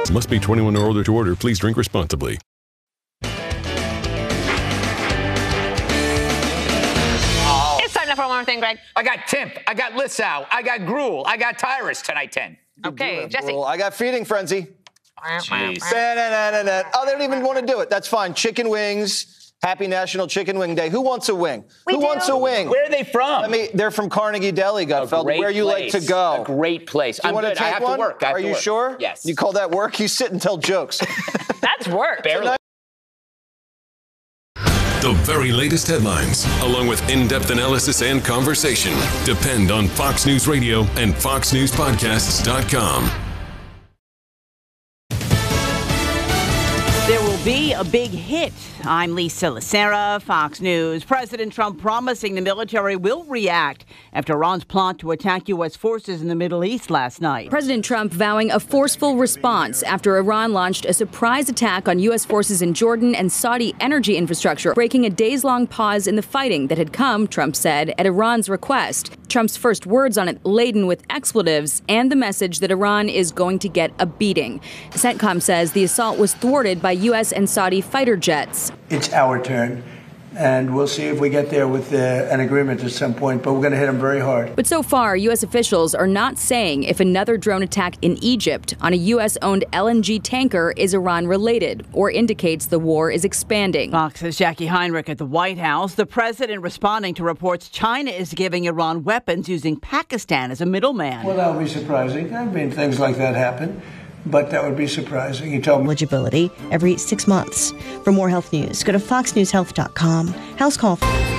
Must be 21 or older to order. Please drink responsibly. It's time now for one more thing, Greg. I got Timp. I got Lissau. I got Gruel. I got Tyrus tonight 10. Okay, Jesse. Well, I got Feeding Frenzy. Jeez. Oh, they don't even want to do it. That's fine. Chicken wings. Happy National Chicken Wing Day. Who wants a wing? Who wants a wing? Where are they from? They're from Carnegie Deli, Gutfeld. Where you like to go? A great place. I'm good. I have to work. Are you sure? Yes. You call that work? You sit and tell jokes. That's work. Barely. The very latest headlines, along with in-depth analysis and conversation, depend on Fox News Radio and FoxNewsPodcasts.com. There will be a big hit. I'm Lisa Lacera, Fox News. President Trump promising the military will react after Iran's plot to attack U.S. forces in the Middle East last night. President Trump vowing a forceful response after Iran launched a surprise attack on U.S. forces in Jordan and Saudi energy infrastructure, breaking a days-long pause in the fighting that had come, Trump said, at Iran's request. Trump's first words on it laden with expletives and the message that Iran is going to get a beating. CENTCOM says the assault was thwarted by U.S. and Saudi fighter jets. It's our turn, and we'll see if we get there with an agreement at some point, but we're going to hit them very hard. But so far, U.S. officials are not saying if another drone attack in Egypt on a U.S.-owned LNG tanker is Iran-related or indicates the war is expanding. Fox's Jackie Heinrich at the White House. The president responding to reports China is giving Iran weapons using Pakistan as a middleman. Well, that would be surprising. I mean, things like that happen. But that would be surprising. He told me. Eligibility every 6 months. For more health news, go to foxnewshealth.com. House call.